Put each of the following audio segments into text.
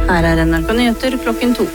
Her NRK Nyheter klokken 2.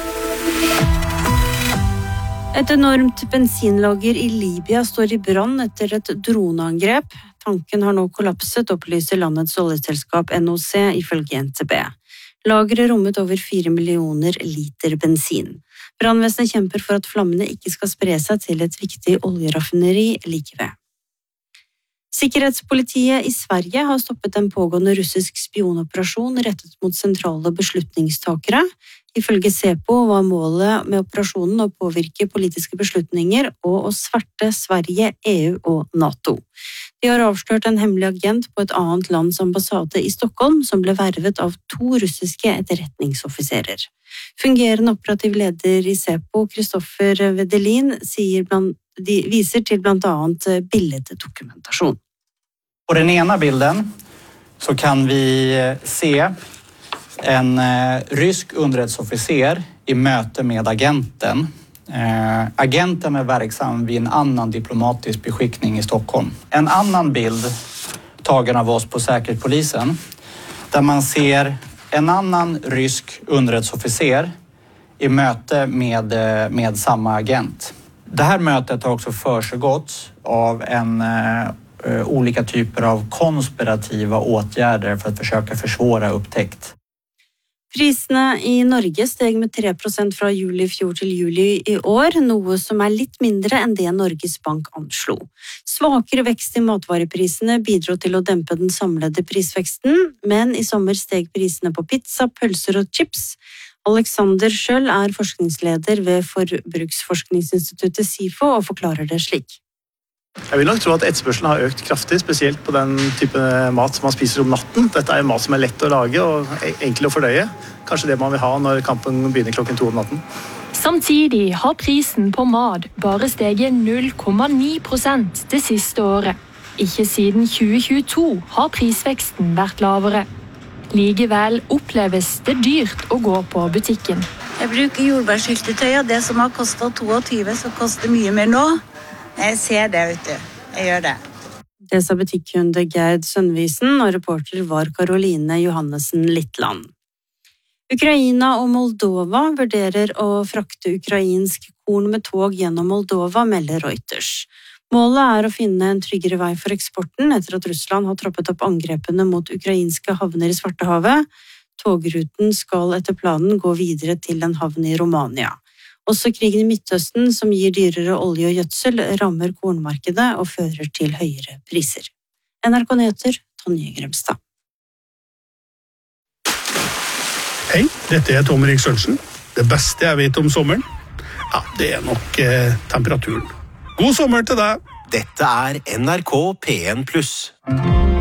Et enormt bensinlager i Libya står i brann etter et droneangrep. Tanken har nå kollapset, opplyser landets oljeselskap NOC ifølge NTB. Lageret rommet over 4 millioner liter bensin. Brannvesenet kjemper for at flammene ikke skal spre seg til et viktig oljeraffineri like ved. Sikkerhetspolitiet i Sverige har stoppet en pågående russisk spionoperasjon rettet mot sentrale beslutningstakere. Ifølge SEPO var målet med operasjonen å påvirke politiske beslutninger og å sverte Sverige, EU og NATO. De har avslørt en hemmelig agent på et annet lands ambassade i Stockholm som ble vervet av 2 russiske etterretningsoffiserer. Fungerende operativ leder i SEPO, Kristoffer Vedelin, viser til blant annet billeddokumentasjon. På den ena bilden så kan vi se en rysk underrättelseofficer i möte med agenten. Agenten är verksam vid en annan diplomatisk beskickning i Stockholm. En annan bild tagen av oss på Säkerhetspolisen där man ser en annan rysk underrättelseofficer i möte med samma agent. Det här mötet har också försiggått av olika typer av konspirativa åtgärder för att försöka försvåra upptäckt. Prisene i Norge steg med 3% fra juli i fjor til juli i år, noe som litt mindre enn det Norges Bank anslo. Svakere vekst i matvareprisene bidro til å dempe den samlede prisveksten, men i sommer steg prisene på pizza, pølser og chips. Alexander Schjøll forskningsleder ved Forbruksforskningsinstituttet SIFO og forklarer det slik. Jeg vil nok tro at etterspørselen har økt kraftig, spesielt på den type mat som man spiser om natten. Dette jo mat som lett å lage og enkel å fordøye. Kanskje det man vil ha når kampen begynner klokken 2 om natten. Samtidig har prisen på mat bare steget 0,9% det siste året. Ikke siden 2022 har prisveksten vært lavere. Likevel oppleves det dyrt å gå på butikken. Jeg bruker jordbærsyltetøy, og det som har kostet 22, så koster mye mer nå. Jeg ser det, vet du. Jeg gjør det. Det sa butikkkunde Gerd Sønvisen, og reporter var Karoline Johannesen Littland. Ukraina og Moldova vurderer å frakte ukrainsk korn med tog gjennom Moldova, melder Reuters. Målet å finne en tryggere vei for eksporten etter at Russland har trappet opp angrepene mot ukrainske havner i Svartehavet. Togruten skal etter planen gå videre til en havn i Romania. Også krigen i Midtøsten, som gir dyrere olje og gjødsel, rammer kornmarkedet og fører til høyere priser. NRK Nyheter, Tonje Gremstad. Hei, dette Tom Erik Sørensen. Det beste jeg vet om sommeren, det nok temperaturen. God sommer til deg! Dette NRK P1+.